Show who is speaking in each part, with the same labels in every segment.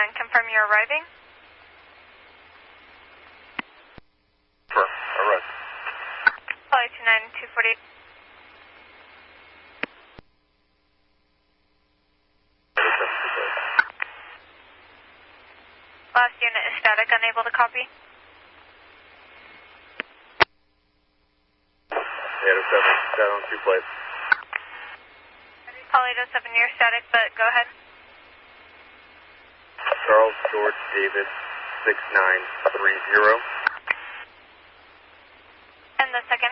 Speaker 1: and confirm you're arriving.
Speaker 2: Alright.
Speaker 1: Poly 29248. Last unit is static, unable to copy.
Speaker 2: 807, down on 2 place.
Speaker 1: Poly 807, you're static, but go ahead.
Speaker 2: Charles George David 6930.
Speaker 1: And the second.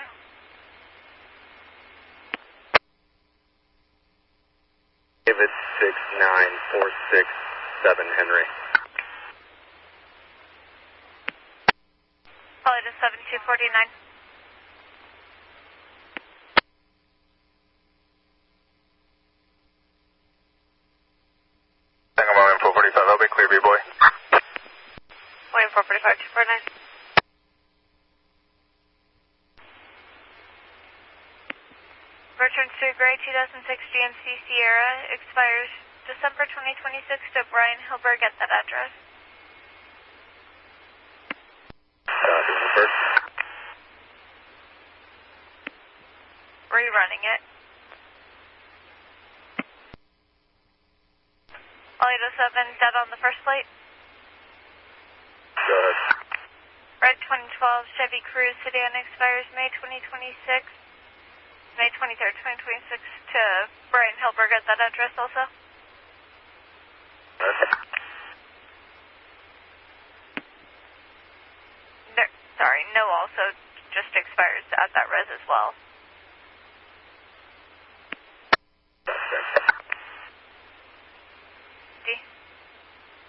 Speaker 2: David 69467 Henry.
Speaker 1: Poly 27249.
Speaker 2: Tango William 445, I'll be clear, B-boy.
Speaker 1: William 445, 249. Bertrand Street Gray 2006 GMC Sierra expires December 2026 to Brian Hilberg at that address.
Speaker 2: This is the first.
Speaker 1: Rerunning it. All 807 dead on the first plate.
Speaker 2: Go ahead.
Speaker 1: Red 2012 Chevy Cruze sedan expires May 2026. May 23rd, 2026 to Brian Hilberg at that address also. No, sorry, no also just expires at that res as well.